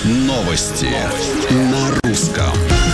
Новости на русском.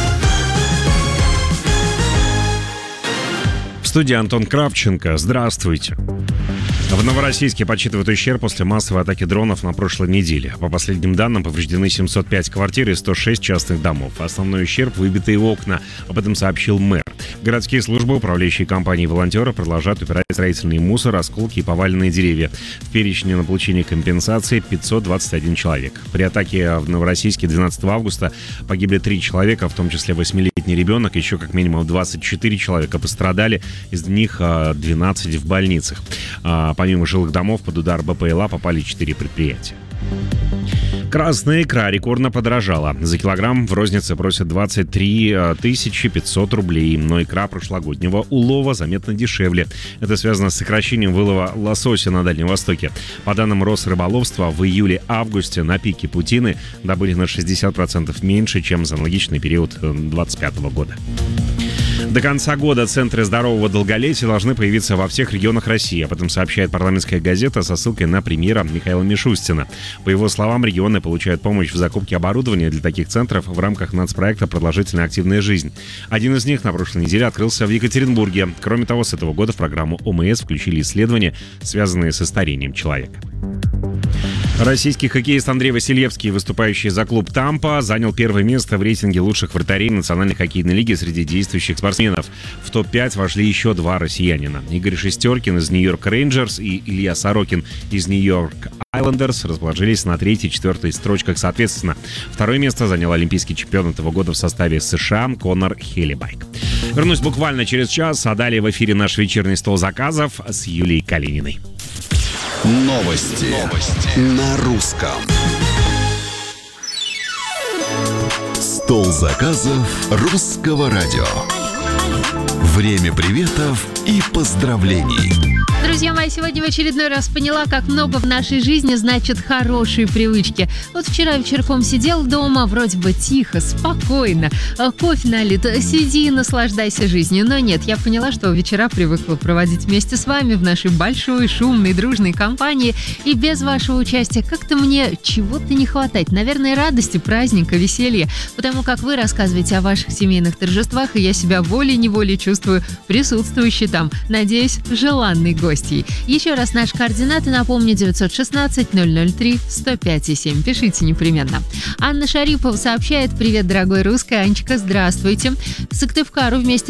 В студии Антон Кравченко. Здравствуйте. В Новороссийске подсчитывают ущерб после массовой атаки дронов на прошлой неделе. По последним данным, повреждены 705 квартир и 106 частных домов. Основной ущерб — выбитые окна. Об этом сообщил мэр. Городские службы, управляющие компании и волонтеры продолжают убирать строительный мусор, осколки и поваленные деревья. В перечне на получение компенсации 521 человек. При атаке в Новороссийске 12 августа погибли 3 человека, в том числе 8-летний ребенок. Еще как минимум 24 человека пострадали, из них 12 в больницах. Помимо жилых домов, под удар БПЛА попали 4 предприятия. Красная икра рекордно подорожала. За килограмм в рознице просят 23 500 рублей, но икра прошлогоднего улова заметно дешевле. Это связано с сокращением вылова лосося на Дальнем Востоке. По данным Росрыболовства, в июле-августе на пике путины добыли на 60% меньше, чем за аналогичный период 2025 года. До конца года центры здорового долголетия должны появиться во всех регионах России. Об этом сообщает парламентская газета со ссылкой на премьера Михаила Мишустина. По его словам, регионы получают помощь в закупке оборудования для таких центров в рамках нацпроекта «Продолжительная активная жизнь». Один из них на прошлой неделе открылся в Екатеринбурге. Кроме того, с этого года в программу ОМС включили исследования, связанные со старением человека. Российский хоккеист Андрей Василевский, выступающий за клуб «Тампа», занял первое место в рейтинге лучших вратарей Национальной хоккейной лиги среди действующих спортсменов. В топ-5 вошли еще 2 россиянина. Игорь Шестеркин из Нью-Йорк Рейнджерс и Илья Сорокин из Нью-Йорк Айлендерс расположились на 3-й и 4-й строчках соответственно. Второе место занял олимпийский чемпион этого года в составе США Конор Хеллибайк. Вернусь буквально через час, а далее в эфире наш вечерний стол заказов с Юлией Калининой. Новости на русском. Стол заказов русского радио. Время приветов и поздравлений. Друзья мои, сегодня в очередной раз поняла, как много в нашей жизни значат хорошие привычки. Вот вчера вечерком сидел дома, вроде бы тихо, спокойно, кофе налит, сиди и наслаждайся жизнью. Но нет, я поняла, что вечера привыкла проводить вместе с вами в нашей большой, шумной, дружной компании. И без вашего участия как-то мне чего-то не хватает. Наверное, радости, праздника, веселья. Потому как вы рассказываете о ваших семейных торжествах, и я себя волей-неволей чувствую присутствующей там. Надеюсь, желанный гость. Еще раз наши координаты напомню: 916-003-105-7. Пишите непременно. Анна Шарипова сообщает: привет, дорогой русской. Анечка, здравствуйте. В Сыктывкару вместе